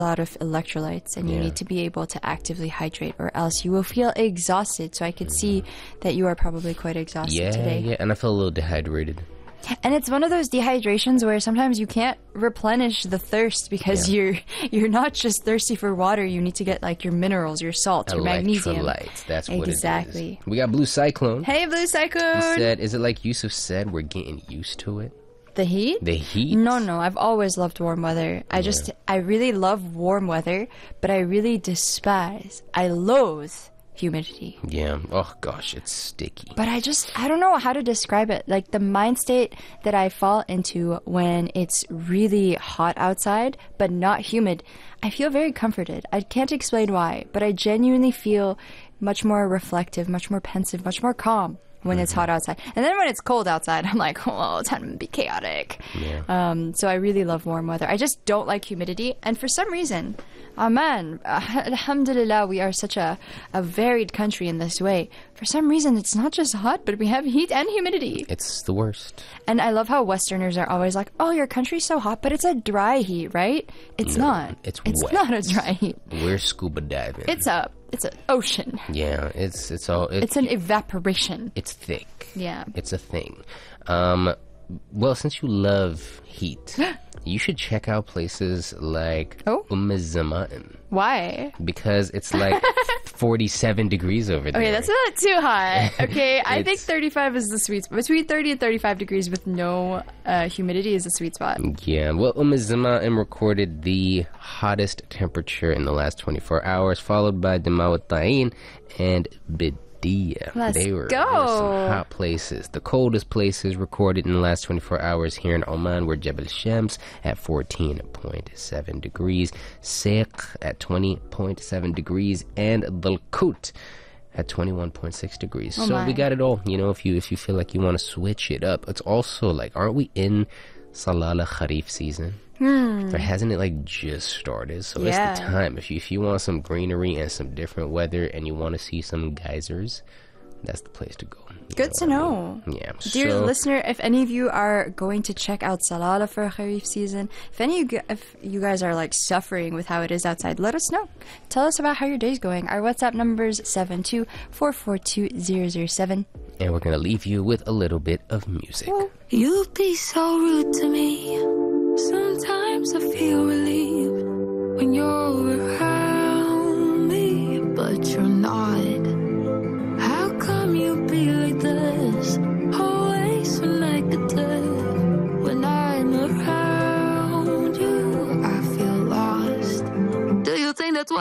lot of electrolytes, and you Yeah. need to be able to actively hydrate, or else you will feel exhausted. So I could see that you are probably quite exhausted Yeah, today. yeah, and I feel a little dehydrated. And it's one of those dehydrations where sometimes you can't replenish the thirst because you're not just thirsty for water. You need to get like your minerals, your salts, your magnesium. Electrolytes, that's what Exactly. it is. We got Blue Cyclone. Hey, Blue He Cyclone! said, is it like Yusuf said, we're getting used to it? The heat? The heat? No, I've always loved warm weather. I really love warm weather, but I really I loathe humidity. Yeah. Oh, gosh, it's sticky. But I don't know how to describe it. Like the mind state that I fall into when it's really hot outside, but not humid, I feel very comforted. I can't explain why, but I genuinely feel much more reflective, much more pensive, much more calm when it's hot outside. And then when it's cold outside, I'm like, oh, time to be chaotic. Yeah. So I really love warm weather. I just don't like humidity. And for some reason, alhamdulillah, we are such a varied country in this way. For some reason, it's not just hot, but we have heat and humidity. It's the worst. And I love how Westerners are always like, oh, your country's so hot, but it's a dry heat, right? It's not. It's wet. Not a dry heat. We're scuba diving. It's an ocean. Yeah, it's It's an evaporation. It's thick. Yeah. It's a thing. Well, since you love heat, you should check out places like Zama'in. Why? Because it's like 47 degrees over there. Okay, that's not too hot. Okay, I think 35 is the sweet spot. Between 30 and 35 degrees with no humidity is the sweet spot. Yeah, well, Zama'in recorded the hottest temperature in the last 24 hours, followed by Damawat Ta'in and Bid. Let's They were go. some hot places. The coldest places recorded in the last 24 hours here in Oman were Jebel Shams at 14.7 degrees, Seyq at 20.7 degrees, and Dhul Qut at 21.6 degrees. So we got it all. You know, if you feel like you want to switch it up. It's also like, aren't we in Salala Kharif season? Or hasn't it like just started? So it's the time. If you want some greenery and some different weather and you want to see some geysers, that's the place to go. Good to know. Yeah. Dear listener, if any of you are going to check out Salalah for Kharif season, if you guys are like suffering with how it is outside, let us know. Tell us about how your day's going. Our WhatsApp number is 724420007. And we're going to leave you with a little bit of music. You be so rude to me. Sometimes I feel relieved when you're around me, but you're not. How come you be like this? Always so negative. When I'm around you, I feel lost. Do you think that's what